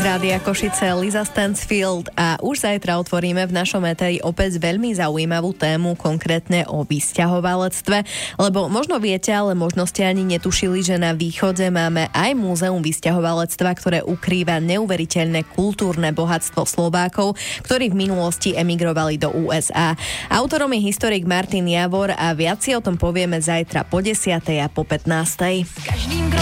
Rádia Košice Liza Stansfield a už zajtra otvoríme v našom éteri opäť veľmi zaujímavú tému, konkrétne o vysťahovalectve, lebo možno viete, ale možno ste ani netušili, že na východe máme aj múzeum vysťahovalectva, ktoré ukrýva neuveriteľné kultúrne bohatstvo Slovákov, ktorí v minulosti emigrovali do USA. Autorom je historik Martin Javor a viac si o tom povieme zajtra po 10:00 a po 15:00.